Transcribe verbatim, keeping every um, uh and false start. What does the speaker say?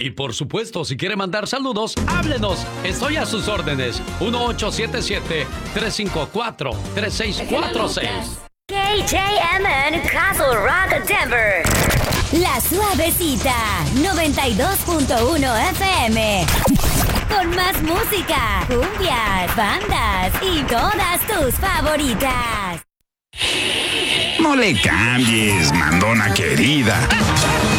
Y por supuesto, si quiere mandar saludos, háblenos. Estoy a sus órdenes. uno ocho siete siete, tres cinco cuatro, tres seis cuatro seis. K J M N Castle Rock, Denver. La Suavecita, noventa y dos punto uno F M. Con más música, cumbias, bandas y todas tus favoritas. No le cambies, mandona querida.